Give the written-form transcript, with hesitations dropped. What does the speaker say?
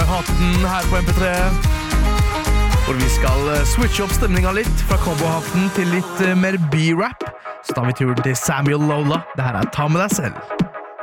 Cowboyhatten her på MP3. Hvor vi skal switche opp stemningen litt fra Cowboyhatten til litt mer B-rap. Så tar vi turen til Samuel Lola. Det her Ta med deg selv.